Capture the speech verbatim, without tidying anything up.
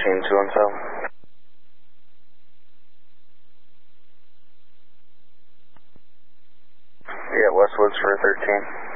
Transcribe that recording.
Machine two one seven. Yeah, Westwoods for thirteen.